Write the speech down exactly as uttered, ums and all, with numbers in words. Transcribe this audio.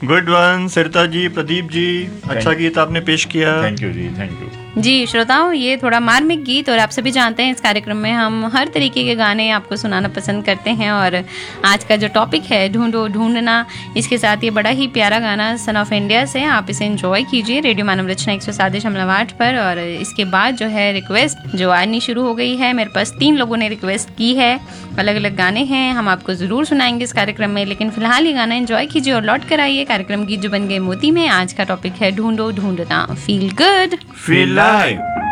Good one Sarita ji, Pradeep ji, अच्छा गीत आपने पेश किया। Thank you ji, thank you जी। श्रोताओं, ये थोड़ा मार्मिक गीत, और आप सभी जानते हैं इस कार्यक्रम में हम हर तरीके के गाने आपको सुनाना पसंद करते हैं। और आज का जो टॉपिक है ढूंढो ढूंढना, इसके साथ ये बड़ा ही प्यारा गाना सन ऑफ इंडिया से आप इसे एंजॉय कीजिए रेडियो मानव रचना एक सौ सात दशमलव आठ पर। और इसके बाद जो है रिक्वेस्ट जो आनी शुरू हो गई है, मेरे पास तीन लोगों ने रिक्वेस्ट की है, अलग अलग गाने हैं, हम आपको ज़रूर सुनाएंगे इस कार्यक्रम में, लेकिन फिलहाल ये गाना एंजॉय कीजिए और लौट कर आइए कार्यक्रम गीत जो बन गए मोती में। आज का टॉपिक है ढूंढो ढूंढना। Feel good, feel live.